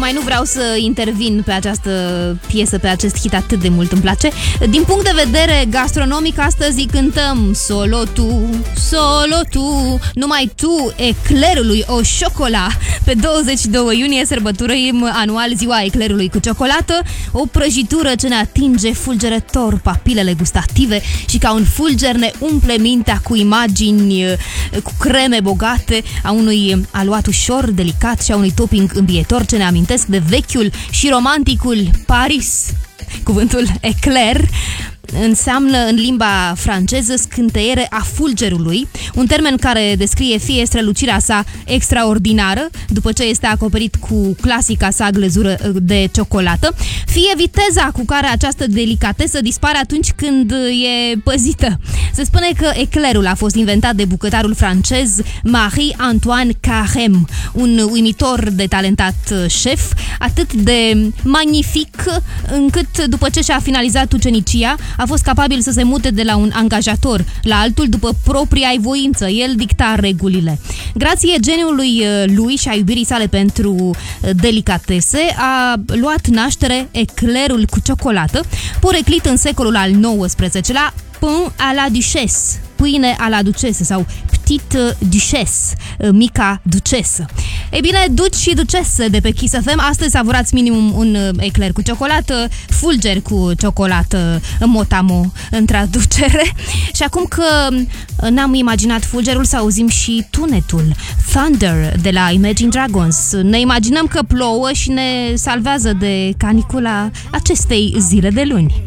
mai nu vreau să intervin pe această piesă, pe acest hit, atât de mult îmi place. Din punct de vedere gastronomic, astăzi cântăm solo tu, numai tu, eclerului o șocola. Pe 22 iunie sărbătorim anual ziua eclerului cu ciocolată, o prăjitură ce ne atinge fulgerător papilele gustative și ca un fulger ne umple mintea cu imagini cu creme bogate, a unui aluat ușor, delicat și a unui topping îmbietor ce ne amintesc de vechiul și romanticul Paris. Cuvântul eclair înseamnă în limba franceză scânteiere a fulgerului, un termen care descrie fie strălucirea sa extraordinară după ce este acoperit cu clasica sa glezură de ciocolată, fie viteza cu care această delicatesă dispare atunci când e păzită. Se spune că eclairul a fost inventat de bucătarul francez Marie-Antoine Carême, un uimitor de talentat șef, atât de magnific încât după ce și-a finalizat ucenicia a fost capabil să se mute de la un angajator la altul după propria voință. El dicta regulile. Grație geniului lui și a iubirii sale pentru delicatese, a luat naștere eclerul cu ciocolată, poreclit în secolul al XIX-lea pain à la duchesse, pâine a la ducesă sau petite duchesse, mica ducesă. Ei bine, duci și ducese de pe Kiss FM, astăzi savurați minimum un ecler cu ciocolată, fulger cu ciocolată, motamo în traducere. Și acum că n-am imaginat fulgerul, să auzim și tunetul Thunder de la Imagine Dragons. Ne imaginăm că plouă și ne salvează de canicula acestei zile de luni.